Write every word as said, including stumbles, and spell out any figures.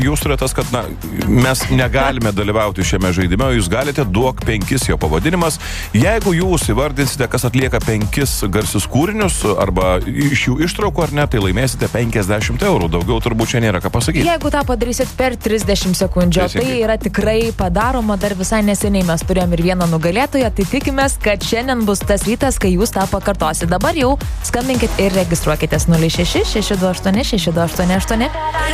jūs turite tas, kad na, mes negalime dalyvauti šiame žaidime, jūs galite duok penkis jo pavadinimas. Jeigu jūs įvardinsite, kas atlieka penkis garsius kūrinius arba iš jų ištraukų ar ne, tai laimėsite penkiasdešimt eurų. Daugiau turbūt čia nėra ką pasakyti. Jeigu tą padarysit per trisdešimt sekundžių, tai yra tikrai padaroma. Dar visai neseniai mes turėjom ir vieną nugalėtoją, tai tikimės, kad šiandien bus tas rytas, kai jūs tą pakartosit. Dabar jau skambinkit ir registruokitės nulis šeši šeši du aštuoni šeši du aštuoni aštuoni.